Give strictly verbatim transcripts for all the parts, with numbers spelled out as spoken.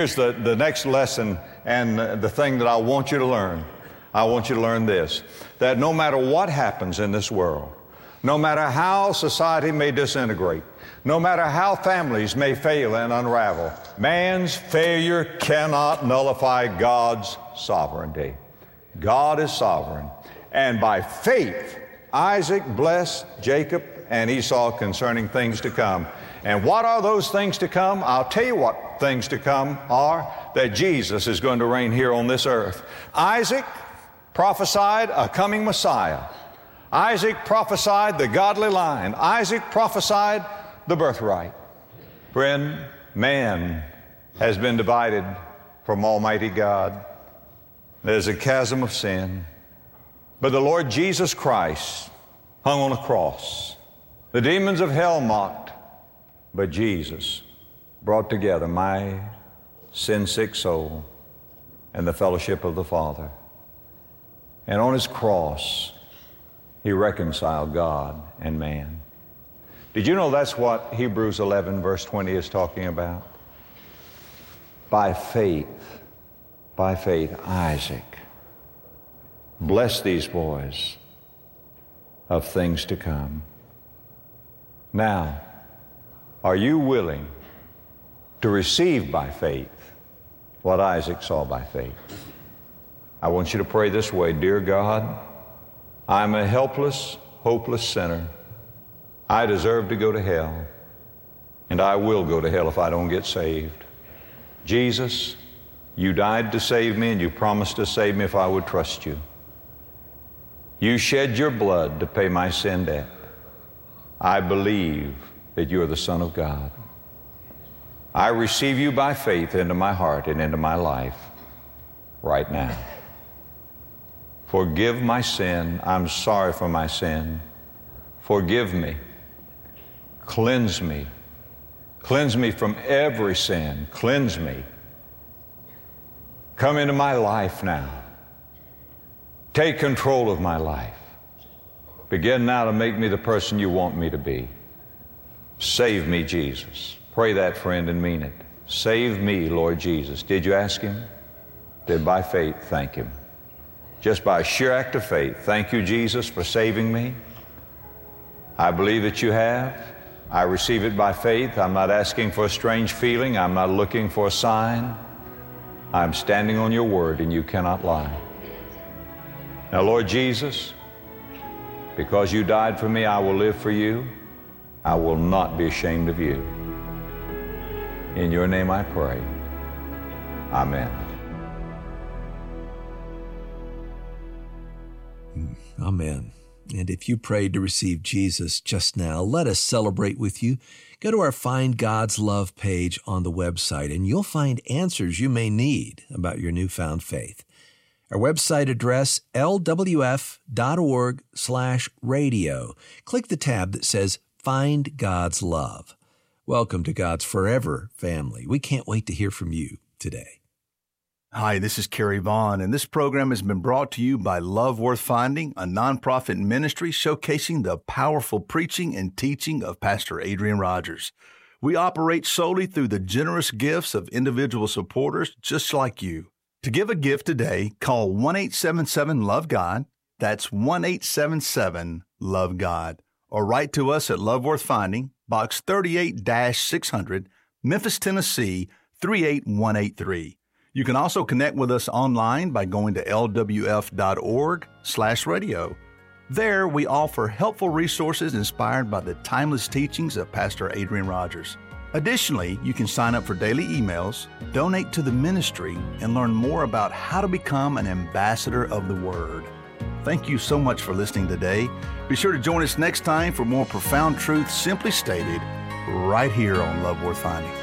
Here's the, the next lesson and the thing that I want you to learn. I want you to learn this, that no matter what happens in this world, no matter how society may disintegrate, no matter how families may fail and unravel, man's failure cannot nullify God's sovereignty. God is sovereign. And by faith, Isaac blessed Jacob and Esau concerning things to come. And what are those things to come? I'll tell you what things to come are, that Jesus is going to reign here on this earth. Isaac prophesied a coming Messiah. Isaac prophesied the godly line. Isaac prophesied the birthright. Friend, man has been divided from Almighty God. There's a chasm of sin. But the Lord Jesus Christ hung on a cross. The demons of hell mocked, but Jesus brought together my sin-sick soul and the fellowship of the Father. And on his cross, he reconciled God and man. Did you know that's what Hebrews eleven verse twenty is talking about? By faith, by faith, Isaac blessed these boys of things to come. Now, are you willing to receive by faith what Isaac saw by faith? I want you to pray this way. Dear God, I'm a helpless, hopeless sinner. I deserve to go to hell, and I will go to hell if I don't get saved. Jesus, you died to save me, and you promised to save me if I would trust you. You shed your blood to pay my sin debt. I believe that you are the Son of God. I receive you by faith into my heart and into my life right now. Forgive my sin. I'm sorry for my sin. Forgive me. Cleanse me. Cleanse me from every sin. Cleanse me. Come into my life now. Take control of my life. Begin now to make me the person you want me to be. Save me, Jesus. Pray that, friend, and mean it. Save me, Lord Jesus. Did you ask him? Then by faith, thank him. Just by a sheer act of faith, thank you, Jesus, for saving me. I believe that you have. I receive it by faith. I'm not asking for a strange feeling. I'm not looking for a sign. I'm standing on your word, and you cannot lie. Now, Lord Jesus, because you died for me, I will live for you. I will not be ashamed of you. In your name I pray. Amen. Amen. And if you prayed to receive Jesus just now, let us celebrate with you. Go to our Find God's Love page on the website, and you'll find answers you may need about your newfound faith. Our website address, l w f dot org slash radio. Click the tab that says Find God's Love. Welcome to God's Forever family. We can't wait to hear from you today. Hi, this is Kerry Vaughn, and this program has been brought to you by Love Worth Finding, a nonprofit ministry showcasing the powerful preaching and teaching of Pastor Adrian Rogers. We operate solely through the generous gifts of individual supporters just like you. To give a gift today, call one eight seven seven love God. That's one eight seven seven love God. Or write to us at Love Worth Finding, Box thirty-eight six hundred, Memphis, Tennessee, three eight one eight three. You can also connect with us online by going to l w f dot org slash radio. There, we offer helpful resources inspired by the timeless teachings of Pastor Adrian Rogers. Additionally, you can sign up for daily emails, donate to the ministry, and learn more about how to become an ambassador of the Word. Thank you so much for listening today. Be sure to join us next time for more profound truth simply stated right here on Love Worth Finding.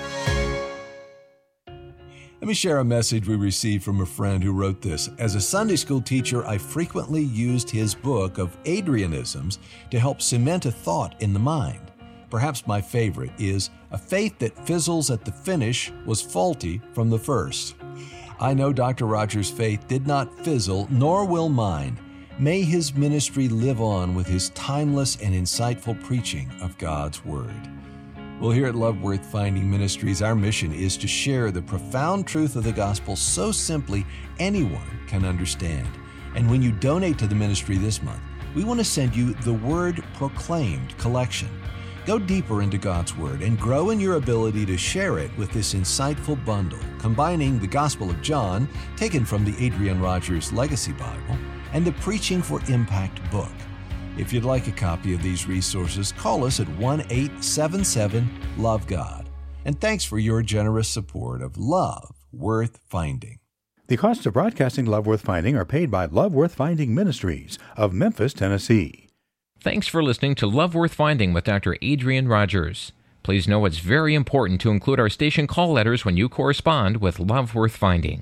Let me share a message we received from a friend who wrote this. As a Sunday school teacher, I frequently used his book of Adrianisms to help cement a thought in the mind. Perhaps my favorite is, a faith that fizzles at the finish was faulty from the first. I know Doctor Rogers' faith did not fizzle, nor will mine. May his ministry live on with his timeless and insightful preaching of God's Word. Well, here at Love Worth Finding Ministries, our mission is to share the profound truth of the gospel so simply anyone can understand. And when you donate to the ministry this month, we want to send you the Word Proclaimed collection. Go deeper into God's Word and grow in your ability to share it with this insightful bundle, combining the Gospel of John, taken from the Adrian Rogers Legacy Bible, and the Preaching for Impact book. If you'd like a copy of these resources, call us at one eight seven seven love God. And thanks for your generous support of Love Worth Finding. The costs of broadcasting Love Worth Finding are paid by Love Worth Finding Ministries of Memphis, Tennessee. Thanks for listening to Love Worth Finding with Doctor Adrian Rogers. Please know it's very important to include our station call letters when you correspond with Love Worth Finding.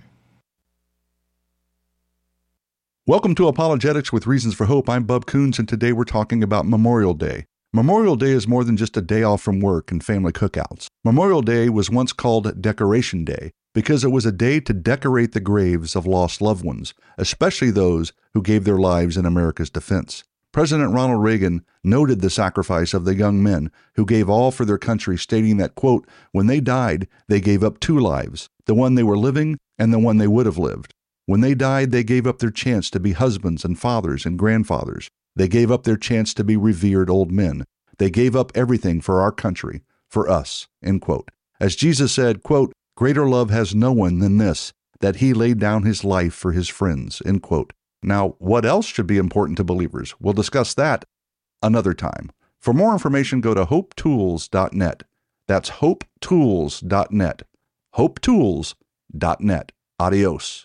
Welcome to Apologetics with Reasons for Hope. I'm Bub Coons, and today we're talking about Memorial Day. Memorial Day is more than just a day off from work and family cookouts. Memorial Day was once called Decoration Day because it was a day to decorate the graves of lost loved ones, especially those who gave their lives in America's defense. President Ronald Reagan noted the sacrifice of the young men who gave all for their country, stating that, quote, when they died, they gave up two lives, the one they were living and the one they would have lived. When they died, they gave up their chance to be husbands and fathers and grandfathers. They gave up their chance to be revered old men. They gave up everything for our country, for us, end quote. As Jesus said, quote, greater love has no one than this, that he laid down his life for his friends, end quote. Now, what else should be important to believers? We'll discuss that another time. For more information, go to hope tools dot net. That's hope tools dot net. hope tools dot net. Adios.